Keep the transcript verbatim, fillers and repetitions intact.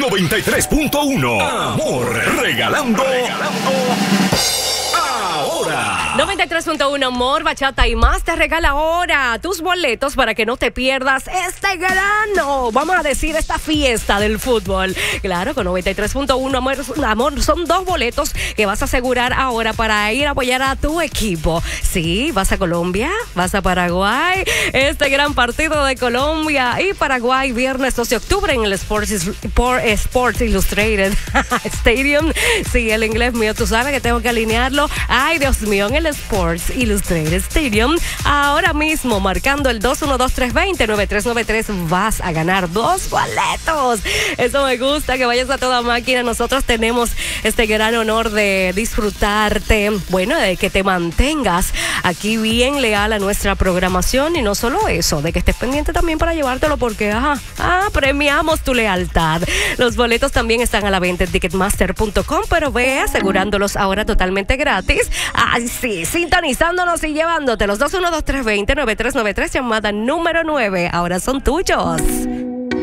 noventa y tres punto uno. Amor, regalando. regalando. Ahora. noventa y tres punto uno, Amor, Bachata y más te regala ahora tus boletos para que no te pierdas este grano. Vamos a decir esta fiesta del fútbol. Claro, con noventa y tres punto uno, amor, amor, son dos boletos que vas a asegurar ahora para ir a apoyar a tu equipo. Sí, vas a Colombia, vas a Paraguay. Este gran partido de Colombia y Paraguay, viernes doce de octubre en el Sports, Sports Illustrated Stadium. Sí, el inglés mío, tú sabes que tengo que alinearlo. Ay, Dios mío, en el Sports Illustrated Stadium, ahora mismo marcando el dos uno dos tres dos cero nueve tres nueve tres, vas a ganar dos boletos. Eso me gusta, que vayas a toda máquina. Nosotros tenemos este gran honor de disfrutarte, bueno, de que te mantengas aquí bien leal a nuestra programación, y no solo eso, de que estés pendiente también para llevártelo, porque ajá, ah, premiamos tu lealtad. Los boletos también están a la venta en ticketmaster punto com, pero ve asegurándolos ahora totalmente gratis. Ay, sí, sintonizándonos y llevándote los dos uno dos tres dos cero nueve tres nueve tres, llamada número nueve. Ahora son tuyos.